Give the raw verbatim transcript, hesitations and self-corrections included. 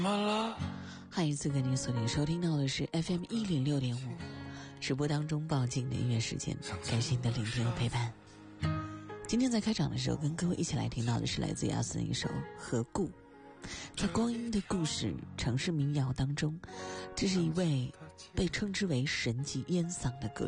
欢迎次跟您锁定收听到的是 F M 一零六点五，直播当中报警的音乐时间，感谢你的聆听和陪伴。今天在开场的时候，跟各位一起来听到的是来自亚森一首《何故》。在光阴的故事城市民谣当中，这是一位被称之为神级烟嗓的歌